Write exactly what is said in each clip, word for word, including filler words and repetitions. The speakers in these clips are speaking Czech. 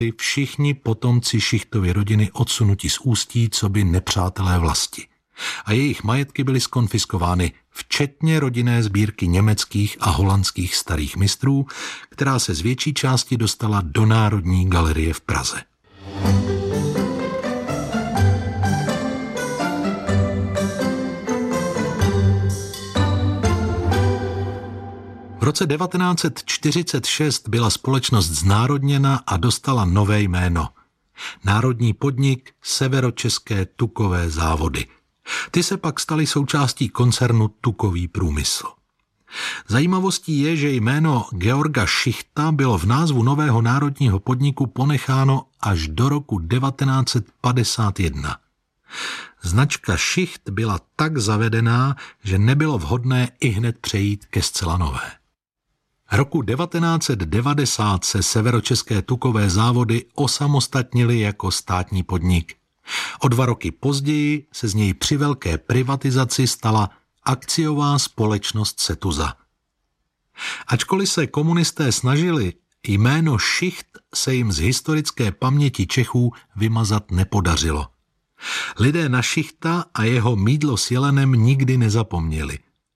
všichni potomci Šichtovy rodiny odsunuti z Ústí coby nepřátelé vlasti. A jejich majetky byly skonfiskovány, včetně rodinné sbírky německých a holandských starých mistrů, která se z větší části dostala do Národní galerie v Praze. V roce devatenáct set čtyřicet šest byla společnost znárodněna a dostala nové jméno. Národní podnik Severočeské tukové závody. Ty se pak staly součástí koncernu Tukový průmysl. Zajímavostí je, že jméno Georga Šichta bylo v názvu nového národního podniku ponecháno až do roku devatenáct set padesát jedna. Značka Šicht byla tak zavedená, že nebylo vhodné ihned přejít ke zcela nové. Roku devatenáct set devadesát se Severočeské tukové závody osamostatnily jako státní podnik. O dva roky později se z něj při velké privatizaci stala akciová společnost Setuza. Ačkoliv se komunisté snažili, jméno Šicht se jim z historické paměti Čechů vymazat nepodařilo. Lidé na Šichta a jeho mýdlo s jelenem nikdy nezapomněli.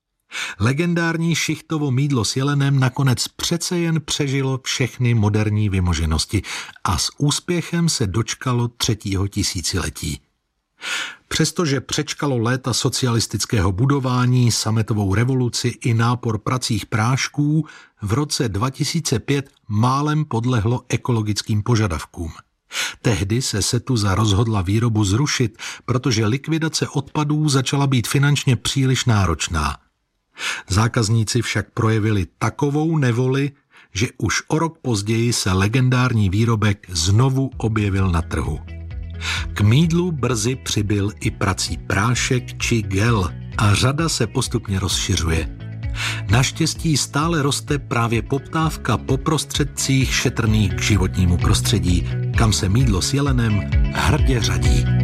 Legendární Šichtovo mýdlo s jelenem nakonec přece jen přežilo všechny moderní vymoženosti a s úspěchem se dočkalo třetího tisíciletí. Přestože přečkalo léta socialistického budování, sametovou revoluci i nápor pracích prášků, v roce dva tisíce pět málem podlehlo ekologickým požadavkům. Tehdy se Setuza rozhodla výrobu zrušit, protože likvidace odpadů začala být finančně příliš náročná. Zákazníci však projevili takovou nevoli, že už o rok později se legendární výrobek znovu objevil na trhu. K mýdlu brzy přibyl i prací prášek či gel a řada se postupně rozšiřuje. Naštěstí stále roste právě poptávka po prostředcích šetrných k životnímu prostředí, kam se mýdlo s jelenem hrdě řadí.